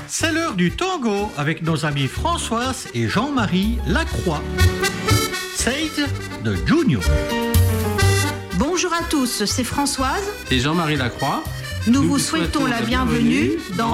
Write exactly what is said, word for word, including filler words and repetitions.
C'est l'heure du tango avec nos amis Françoise et Jean-Marie Lacroix. Sage de Junior. Bonjour à tous, c'est Françoise et Jean-Marie Lacroix. Nous, Nous vous souhaitons, souhaitons la bienvenue dans